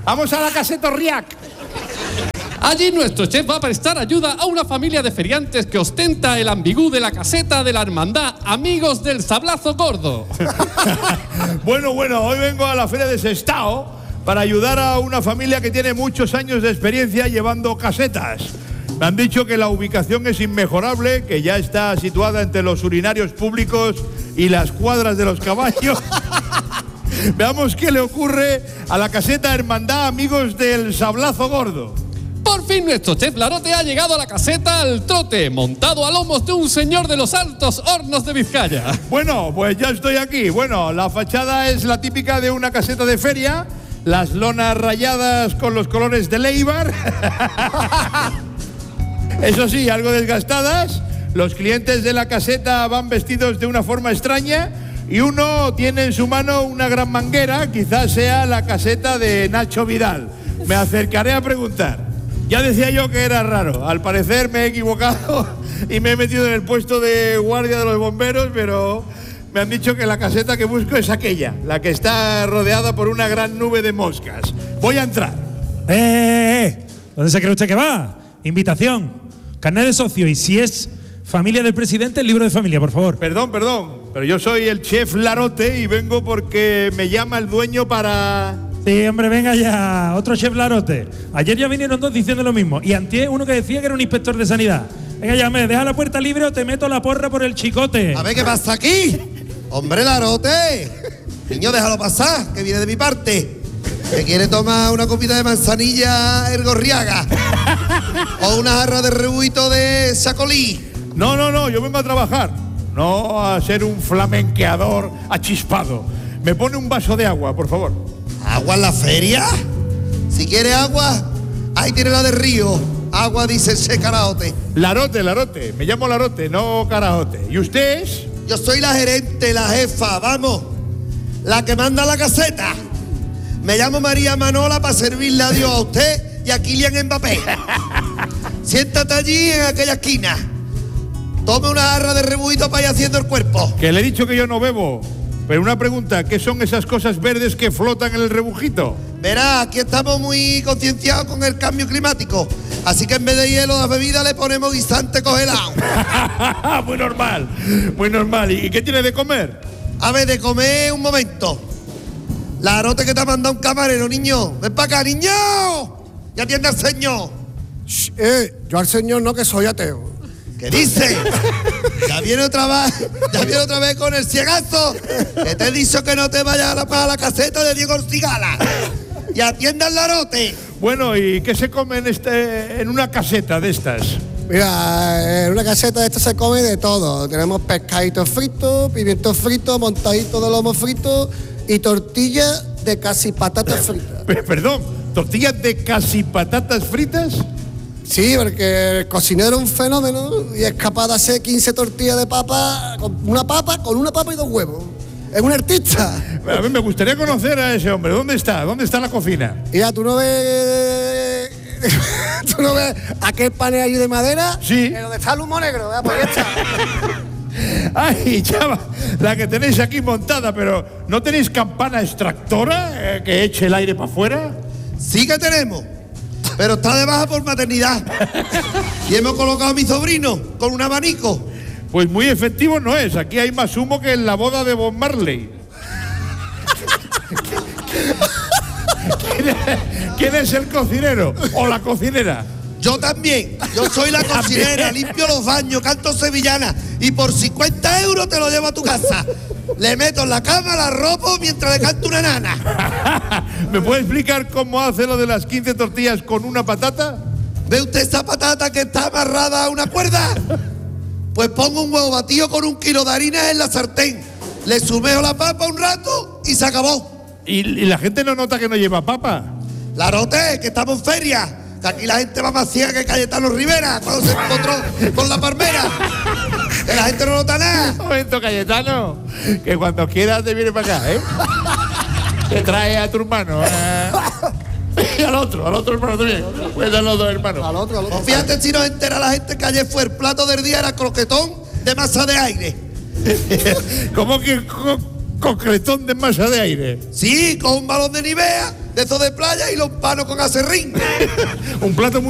Vamos a la caseta Riac. Allí nuestro chef va a prestar ayuda a una familia de feriantes que ostenta el ambigú de la caseta de la hermandad Amigos del Sablazo Gordo. Bueno, hoy vengo a la feria de Sestao para ayudar a una familia que tiene muchos años de experiencia llevando casetas. Me han dicho que la ubicación es inmejorable, que ya está situada entre los urinarios públicos y las cuadras de los caballos. Veamos qué le ocurre a la caseta Hermandad Amigos del Sablazo Gordo. Por fin nuestro chef Larote ha llegado a la caseta al trote, montado a lomos de un señor de los altos hornos de Vizcaya. Bueno, pues ya estoy aquí. Bueno, la fachada es la típica de una caseta de feria, las lonas rayadas con los colores de Leibar. Eso sí, algo desgastadas. Los clientes de la caseta van vestidos de una forma extraña y uno tiene en su mano una gran manguera, quizás sea la caseta de Nacho Vidal. Me acercaré a preguntar. Ya decía yo que era raro. Al parecer me he equivocado y me he metido en el puesto de guardia de los bomberos, pero me han dicho que la caseta que busco es aquella, la que está rodeada por una gran nube de moscas. Voy a entrar. ¿Dónde se cree usted que va? Invitación, carnet de socio y si es familia del presidente, el libro de familia, por favor. Perdón, pero yo soy el chef Larote y vengo porque me llama el dueño para... Sí, hombre, venga ya, otro chef Larote. Ayer ya vinieron dos diciendo lo mismo. Y antier uno que decía que era un inspector de sanidad. Venga ya, me deja la puerta libre o te meto la porra por el chicote. A ver, ¿qué pasa aquí? Hombre, Larote. Niño, déjalo pasar, que viene de mi parte. ¿Que quiere tomar una copita de manzanilla Ergorriaga? ¿O una jarra de rebuito de Sacolí? No, yo vengo a trabajar. No a ser un flamenqueador achispado. Me pone un vaso de agua, por favor. ¿Agua en la feria? Si quiere agua, ahí tiene la de río. Agua, dice ese Caraote. Larote. Me llamo Larote, no Caraote. ¿Y usted es? Yo soy la gerente, la jefa, vamos. La que manda la caseta. Me llamo María Manola para servirle a Dios a usted y a Kylian Mbappé. Siéntate allí en aquella esquina. Tome una jarra de rebuito para ir haciendo el cuerpo. Que le he dicho que yo no bebo. Pero una pregunta, ¿qué son esas cosas verdes que flotan en el rebujito? Verá, aquí estamos muy concienciados con el cambio climático. Así que en vez de hielo a las bebidas le ponemos guisante congelado. Muy normal. ¿Y qué tiene de comer? A ver, de comer un momento. Larote que te ha mandado un camarero, niño. Ven para acá, niño. Ya atiende al señor. Yo al señor no, que soy ateo. ¿Qué dice? Ya viene otra vez con el ciegazo. Que te he dicho que no te vayas a la caseta de Diego Ortigala. Y atienda al Larote. Bueno, ¿y qué se come en una caseta de estas? Mira, en una caseta de estas se come de todo. Tenemos pescadito frito, pimiento frito, montadito de lomo frito y tortilla de casi patatas fritas. Perdón, ¿tortillas de casi patatas fritas? Sí, porque el cocinero es un fenómeno y es capaz de hacer 15 tortillas de papa con una papa y 2 huevos. Es un artista. A mí me gustaría conocer a ese hombre. ¿Dónde está la cocina? Ya, ¿tú no ves aquel panel ahí de madera? Sí. Donde está el humo negro, pues ahí está. Ay, chava, la que tenéis aquí montada, pero ¿no tenéis campana extractora que eche el aire para afuera? Sí que tenemos, pero está de baja por maternidad. Y hemos colocado a mi sobrino con un abanico. Pues muy efectivo no es. Aquí hay más humo que en la boda de Bob Marley. ¿Quién es el cocinero o la cocinera? Yo también. Yo soy la cocinera, limpio los baños, canto sevillana y por 50 euros te lo llevo a tu casa. Le meto en la cama, la ropo mientras le canto una nana. ¿Me puede explicar cómo hace lo de las 15 tortillas con una patata? ¿Ve usted esa patata que está amarrada a una cuerda? Pues pongo un huevo batido con 1 kilo de harina en la sartén. Le sumejo la papa un rato y se acabó. ¿Y la gente no nota que no lleva papa? Larote, que estamos en feria. Que aquí la gente va más ciega que Cayetano Rivera cuando se encontró con la palmera. Que la gente no nota nada. Un momento, Cayetano, que cuando quieras te vienes para acá, ¿eh? Te trae a tu hermano. Y al otro hermano también. Puedes dar los 2 hermanos. Al otro. Pues fíjate si nos entera la gente que ayer fue el plato del día, era croquetón de masa de aire. ¿Cómo que Concretón de masa de aire. Sí, con un balón de Nivea, de esos de playa y los panos con acerrín. Un plato muy